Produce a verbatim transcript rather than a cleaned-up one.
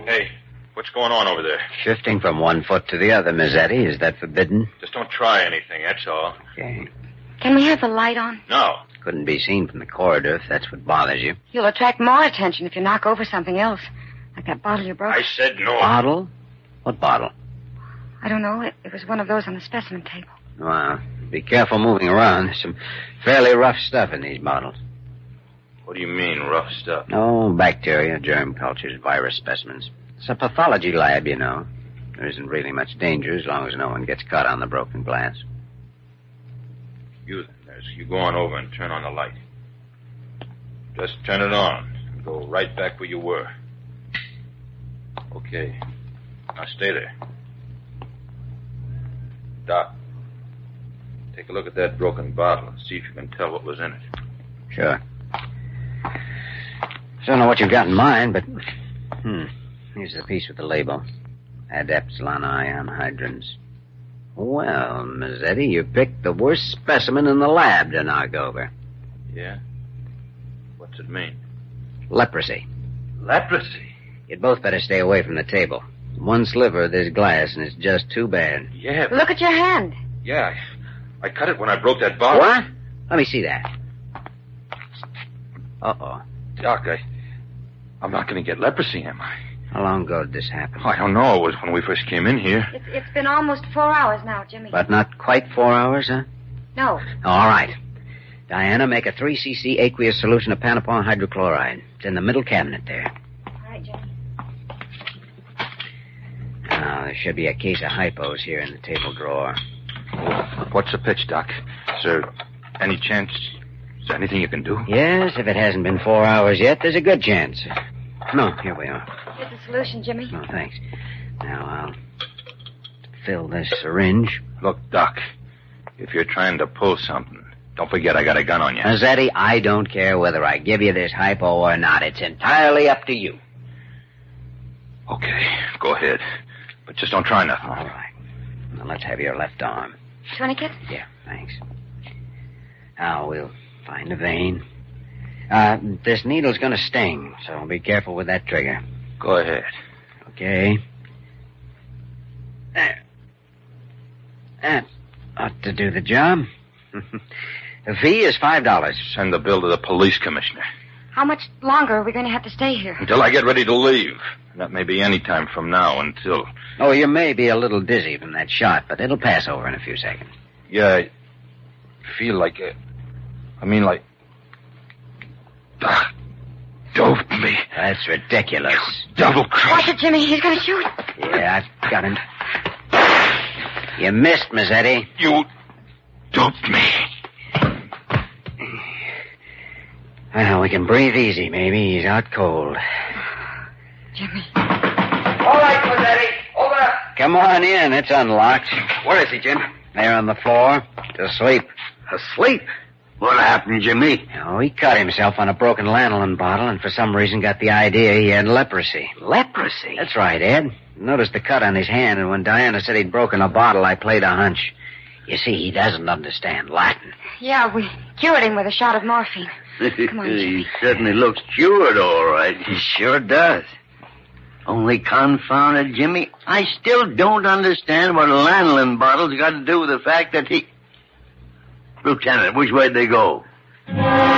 Hey, what's going on over there? Shifting from one foot to the other, Mazzetti. Is that forbidden? Just don't try anything, that's all. Okay. Can we have the light on? No. Couldn't be seen from the corridor if that's what bothers you. You'll attract more attention if you knock over something else. Like that bottle you broke. I said no. Bottle? What bottle? I don't know. It, it was one of those on the specimen table. Well, be careful moving around. There's some fairly rough stuff in these bottles. What do you mean, rough stuff? No, bacteria, germ cultures, virus specimens. It's a pathology lab, you know. There isn't really much danger as long as no one gets caught on the broken glass. You, nurse, you go on over and turn on the light. Just turn it on and go right back where you were. Okay. Now stay there. Doc, take a look at that broken bottle and see if you can tell what was in it. Sure. Don't know what you've got in mind, but... Hmm. Here's the piece with the label. Adepsilon ion hydrins. Well, Mazzetti, you picked the worst specimen in the lab to knock over. Yeah? What's it mean? Leprosy. Leprosy? You'd both better stay away from the table. One sliver of this glass, and it's just too bad. Yeah. Look at your hand. Yeah, I, I cut it when I broke that bottle. What? Let me see that. Uh-oh. Doc, I... I'm not going to get leprosy, am I? How long ago did this happen? I don't know. It was when we first came in here. It's, it's been almost four hours now, Jimmy. But not quite four hours, huh? No. All right. Diana, make a three c c aqueous solution of Panapon hydrochloride. It's in the middle cabinet there. All right, Jimmy. Now, there should be a case of hypos here in the table drawer. What's the pitch, Doc? Is there any chance... Is there anything you can do? Yes, if it hasn't been four hours yet, there's a good chance. No, here we are. Here's the solution, Jimmy. No, thanks. Now, I'll fill this syringe. Look, Doc, if you're trying to pull something, don't forget I got a gun on you. Mazzetti, I don't care whether I give you this hypo or not. It's entirely up to you. Okay, go ahead. But just don't try nothing. All right. Now, let's have your left arm. Tourniquet? Yeah, thanks. Now, we'll find a vein. Uh, this needle's gonna sting, so be careful with that trigger. Go ahead. Okay. There. That ought to do the job. The fee is five dollars. Send the bill to the police commissioner. How much longer are we going to have to stay here? Until I get ready to leave. That may be any time from now until... Oh, you may be a little dizzy from that shot, but it'll pass over in a few seconds. Yeah, I feel like... A, I mean, like... Uh, doped me. That's ridiculous. Double cross. Watch it, Jimmy. He's going to shoot. Yeah, I've got him. You missed, Mazzetti. You doped me. Well, we can breathe easy, maybe. He's out cold. Jimmy. All right, Mazzetti. Over. Come on in. It's unlocked. Where is he, Jim? There on the floor. To sleep. Asleep. What happened, Jimmy? Oh, he cut himself on a broken lanolin bottle and for some reason got the idea he had leprosy. Leprosy? That's right, Ed. Noticed the cut on his hand, and when Diana said he'd broken a bottle, I played a hunch. You see, he doesn't understand Latin. Yeah, we cured him with a shot of morphine. Come on, Jimmy. He certainly looks cured, all right. He sure does. Only confounded, Jimmy, I still don't understand what lanolin bottles got to do with the fact that he... Lieutenant, which way'd they go?